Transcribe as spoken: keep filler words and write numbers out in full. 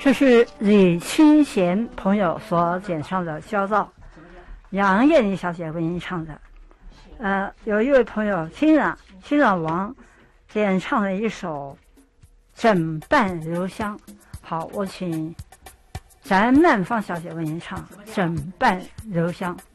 这是李清贤朋友所点唱的《焦躁》，杨艳丽小姐为您唱的。呃，有一位朋友听了听了王点唱了一首《枕畔留香》。好，我请翟曼芳小姐为您唱《枕畔留香》。